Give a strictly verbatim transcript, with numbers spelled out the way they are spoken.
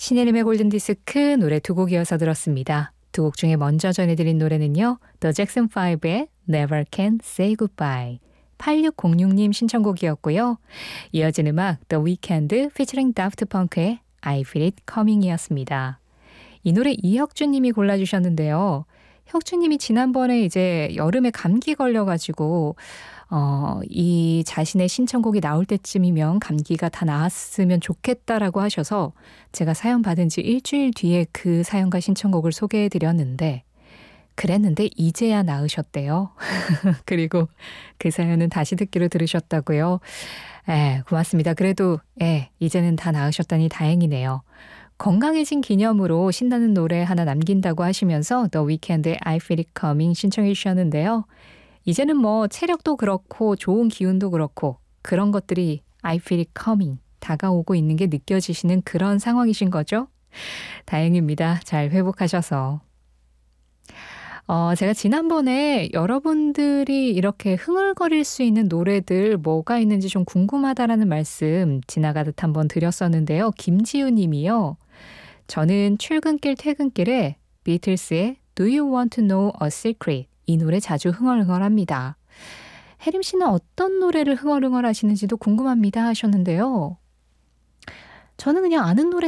신혜림의 골든디스크 노래 두 곡 이어서 들었습니다. 두 곡 중에 먼저 전해드린 노래는요. The Jackson 파이브의 Never Can Say Goodbye. 팔육공육 님 신청곡이었고요. 이어진 음악 The Weeknd featuring Daft Punk의 I Feel It Coming이었습니다. 이 노래 이혁준 님이 골라주셨는데요. 혁준 님이 지난번에 이제 여름에 감기 걸려가지고 어, 이 자신의 신청곡이 나올 때쯤이면 감기가 다 나았으면 좋겠다라고 하셔서 제가 사연 받은 지 일주일 뒤에 그 사연과 신청곡을 소개해드렸는데 그랬는데 이제야 나으셨대요. 그리고 그 사연은 다시 듣기로 들으셨다고요. 에, 고맙습니다. 그래도 에, 이제는 다 나으셨다니 다행이네요. 건강해진 기념으로 신나는 노래 하나 남긴다고 하시면서 The Weeknd의 I Feel It Coming 신청해 주셨는데요. 이제는 뭐 체력도 그렇고 좋은 기운도 그렇고 그런 것들이 I feel it coming 다가오고 있는 게 느껴지시는 그런 상황이신 거죠? 다행입니다. 잘 회복하셔서. 어, 제가 지난번에 여러분들이 이렇게 흥얼거릴 수 있는 노래들 뭐가 있는지 좀 궁금하다라는 말씀 지나가듯 한번 드렸었는데요. 김지우 님이요. 저는 출근길 퇴근길에 비틀스의 Do You Want to Know a Secret 이 노래 자주 흥얼흥얼합니다. 혜림 씨는 어떤 노래를 흥얼흥얼 하시는지도 궁금합니다 하셨는데요. 저는 그냥 아는 노래